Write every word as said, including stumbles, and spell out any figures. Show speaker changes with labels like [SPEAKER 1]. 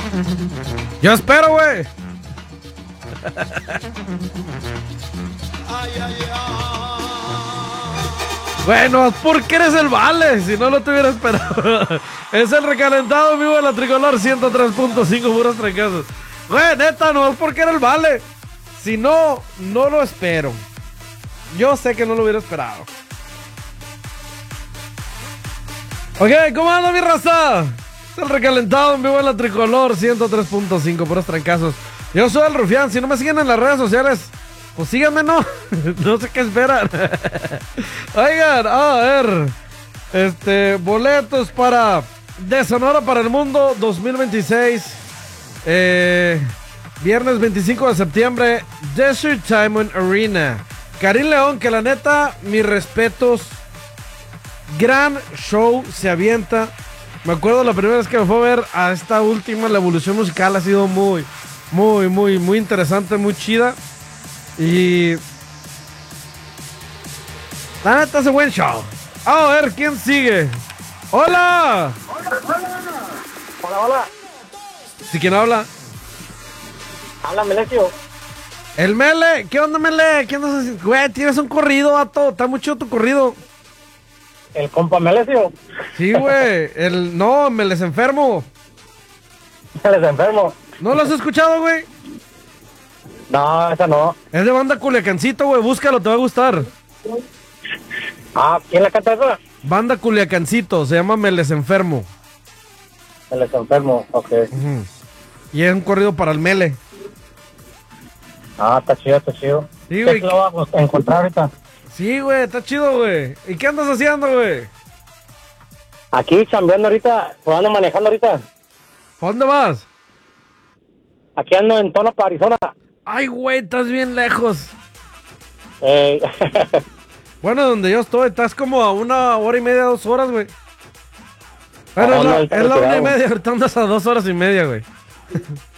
[SPEAKER 1] Yo espero, güey. Bueno, ¿por qué eres el Vale? Si no lo te hubiera esperado. Es el recalentado vivo de la Tricolor ciento tres punto cinco puros trancazos. Güey, neta, no es porque era el Vale. Si no, no lo espero. Yo sé que no lo hubiera esperado. Ok, ¿cómo anda mi raza? Es el recalentado en vivo de la Tricolor ciento tres punto cinco puros trancazos. Yo soy el Rufián. Si no me siguen en las redes sociales, pues síganme, ¿no? No sé qué esperan. Oigan, a ver. Este, boletos para De Sonora para el Mundo dos mil veintiséis. Eh, viernes veinticinco de septiembre, Desert Diamond Arena. Karim León, que la neta, mis respetos. Gran show, se avienta. Me acuerdo la primera vez que me fue a ver a esta última, la evolución musical ha sido muy, muy, muy, muy interesante, muy chida. Y la neta hace buen show. A ver, ¿quién sigue? ¡Hola!
[SPEAKER 2] Hola, hola.
[SPEAKER 1] ¿Sí, quién habla?
[SPEAKER 2] Habla Melesio.
[SPEAKER 1] El Mele. ¿Qué onda, Mele? ¿Qué andas haciendo? Güey, tienes un corrido, vato. Está muy chido tu corrido.
[SPEAKER 2] El compa Melesio.
[SPEAKER 1] Sí, güey. El... No, me les enfermo.
[SPEAKER 2] Les enfermo.
[SPEAKER 1] ¿No lo has escuchado, güey?
[SPEAKER 2] No, esa no.
[SPEAKER 1] Es de banda Culiacancito, güey. Búscalo, te va a gustar.
[SPEAKER 2] Ah, ¿quién la canta esa?
[SPEAKER 1] Banda Culiacancito. Se llama Me les enfermo.
[SPEAKER 2] Les enfermo, ok.
[SPEAKER 1] Uh-huh. Y es un corrido para el Mele.
[SPEAKER 2] Ah, está chido, está chido.
[SPEAKER 1] Sí, güey.
[SPEAKER 2] ¿Qué lo vamos a encontrar ahorita?
[SPEAKER 1] Sí, güey, está chido, güey. ¿Y qué andas haciendo, güey?
[SPEAKER 2] Aquí chambeando ahorita, pues ando manejando ahorita.
[SPEAKER 1] ¿Para dónde vas?
[SPEAKER 2] Aquí ando en Tonopah, Arizona.
[SPEAKER 1] Ay, güey, estás bien lejos.
[SPEAKER 2] Eh,
[SPEAKER 1] Bueno, donde yo estoy, estás como a una hora y media, dos horas, güey. Bueno,
[SPEAKER 2] Ah,
[SPEAKER 1] es
[SPEAKER 2] no,
[SPEAKER 1] la,
[SPEAKER 2] está
[SPEAKER 1] es la una y
[SPEAKER 2] retirado.
[SPEAKER 1] media, ahorita andas a dos horas y media, güey.